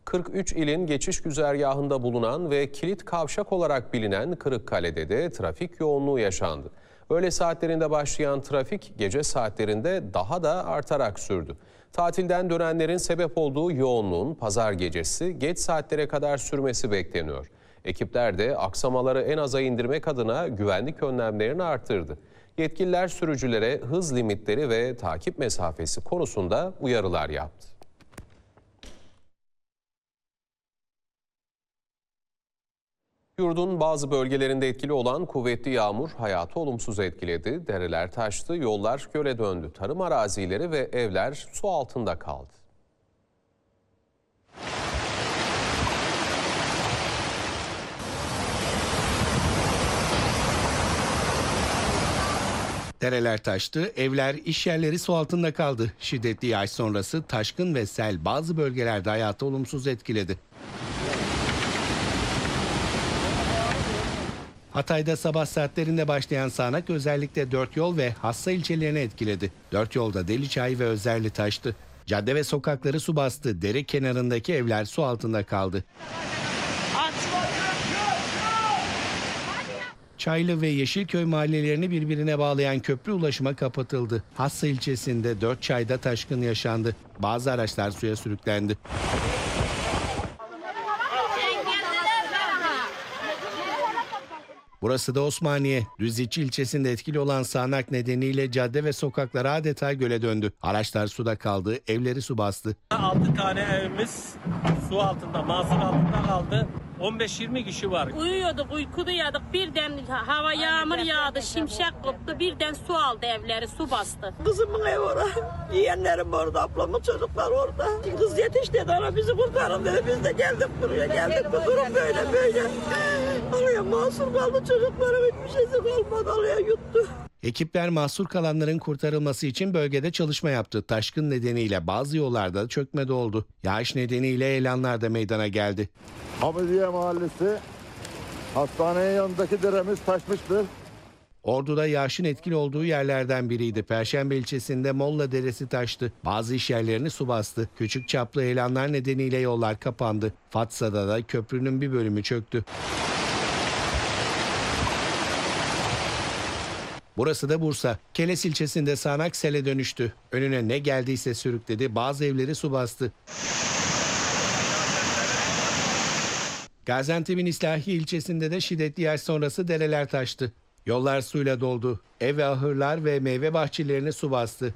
43 ilin geçiş güzergahında bulunan ve kilit kavşak olarak bilinen Kırıkkale'de de trafik yoğunluğu yaşandı. Öğle saatlerinde başlayan trafik gece saatlerinde daha da artarak sürdü. Tatilden dönenlerin sebep olduğu yoğunluğun pazar gecesi geç saatlere kadar sürmesi bekleniyor. Ekipler de aksamaları en aza indirmek adına güvenlik önlemlerini arttırdı. Yetkililer sürücülere hız limitleri ve takip mesafesi konusunda uyarılar yaptı. Yurdun bazı bölgelerinde etkili olan kuvvetli yağmur hayatı olumsuz etkiledi. Dereler taştı, yollar göle döndü. Tarım arazileri ve evler su altında kaldı. Dereler taştı, evler, iş yerleri su altında kaldı. Şiddetli yağış sonrası taşkın ve sel bazı bölgelerde hayatı olumsuz etkiledi. Hatay'da sabah saatlerinde başlayan sağanak özellikle Dörtyol ve Hassa ilçelerini etkiledi. Dörtyol'da Deliçay ve Özerli taştı. Cadde ve sokakları su bastı. Dere kenarındaki evler su altında kaldı. Çaylı ve Yeşilköy mahallelerini birbirine bağlayan köprü ulaşıma kapatıldı. Hassa ilçesinde 4 çayda taşkın yaşandı. Bazı araçlar suya sürüklendi. Burası da Osmaniye. Düzici ilçesinde etkili olan sağanak nedeniyle cadde ve sokaklar adeta göle döndü. Araçlar suda kaldı, evleri su bastı. 6 tane evimiz su altında, mazur altında kaldı. 15-20 kişi var. Uyuyorduk, uykudaydık. Birden hava yağmur yağdı, şimşek koptu. Birden su aldı evleri, su bastı. Kızımın evi orada. Yeğenlerim orada, ablamın çocuklar orada. Kız yetiş dedi, ana bizi kurtarın dedi. Biz de geldik buraya, geldik bu durum böyle. Alaya mahsur kaldı çocuklarım, hiçbir şeysi kalmadı, alaya yuttu. Ekipler mahsur kalanların kurtarılması için bölgede çalışma yaptı. Taşkın nedeniyle bazı yollarda çökme de oldu. Yağış nedeniyle elanlar da meydana geldi. Hamidiye Mahallesi, hastanenin yanındaki deremiz taşmıştır. Ordu'da yağışın etkili olduğu yerlerden biriydi. Perşembe ilçesinde Molla Deresi taştı. Bazı iş yerlerini su bastı. Küçük çaplı elanlar nedeniyle yollar kapandı. Fatsa'da da köprünün bir bölümü çöktü. Burası da Bursa. Keles ilçesinde sağanak sele dönüştü. Önüne ne geldiyse sürükledi. Bazı evleri su bastı. Gaziantep'in İslahiye ilçesinde de şiddetli yağış sonrası dereler taştı. Yollar suyla doldu. Ev ve ahırlar ve meyve bahçelerine su bastı.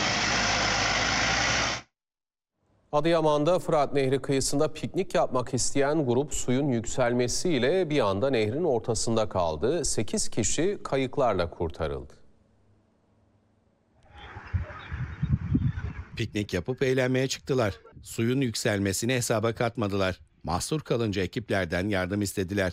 Adıyaman'da Fırat Nehri kıyısında piknik yapmak isteyen grup suyun yükselmesiyle bir anda nehrin ortasında kaldı. 8 kişi kayıklarla kurtarıldı. Piknik yapıp eğlenmeye çıktılar. Suyun yükselmesini hesaba katmadılar. Mahsur kalınca ekiplerden yardım istediler.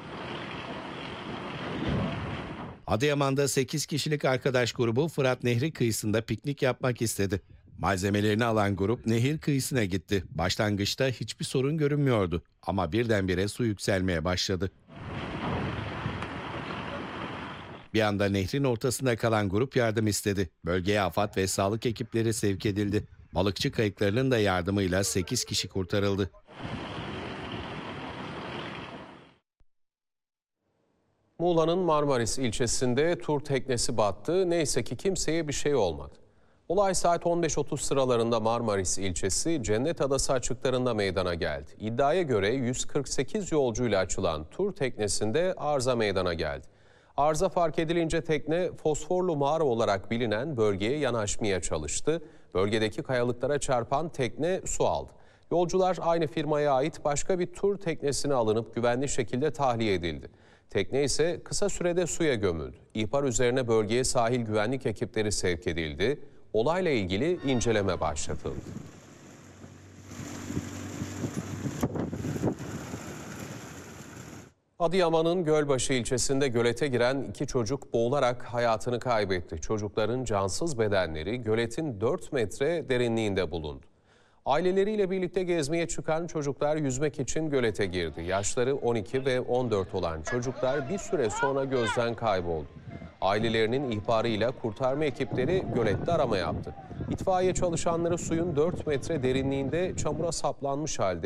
Adıyaman'da 8 kişilik arkadaş grubu Fırat Nehri kıyısında piknik yapmak istedi. Malzemelerini alan grup nehir kıyısına gitti. Başlangıçta hiçbir sorun görünmüyordu ama birdenbire su yükselmeye başladı. Bir anda nehrin ortasında kalan grup yardım istedi. Bölgeye AFAD ve sağlık ekipleri sevk edildi. Balıkçı kayıklarının da yardımıyla 8 kişi kurtarıldı. Muğla'nın Marmaris ilçesinde tur teknesi battı. Neyse ki kimseye bir şey olmadı. Olay saat 15.30 sıralarında Marmaris ilçesi Cennet Adası açıklarında meydana geldi. İddiaya göre 148 yolcuyla açılan tur teknesinde arıza meydana geldi. Arıza fark edilince tekne Fosforlu Mağara olarak bilinen bölgeye yanaşmaya çalıştı. Bölgedeki kayalıklara çarpan tekne su aldı. Yolcular aynı firmaya ait başka bir tur teknesine alınıp güvenli şekilde tahliye edildi. Tekne ise kısa sürede suya gömüldü. İhbar üzerine bölgeye sahil güvenlik ekipleri sevk edildi. Olayla ilgili inceleme başlatıldı. Adıyaman'ın Gölbaşı ilçesinde gölete giren 2 çocuk boğularak hayatını kaybetti. Çocukların cansız bedenleri göletin 4 metre derinliğinde bulundu. Aileleriyle birlikte gezmeye çıkan çocuklar yüzmek için gölete girdi. Yaşları 12 ve 14 olan çocuklar bir süre sonra gözden kayboldu. Ailelerinin ihbarıyla kurtarma ekipleri gölette arama yaptı. İtfaiye çalışanları suyun 4 metre derinliğinde çamura saplanmış halde